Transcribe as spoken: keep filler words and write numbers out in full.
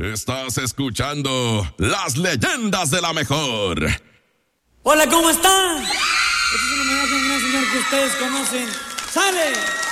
Estás escuchando Las Leyendas de la Mejor. Hola, ¿cómo están? Este es un homenaje a un gran señor que ustedes conocen. ¡Sale!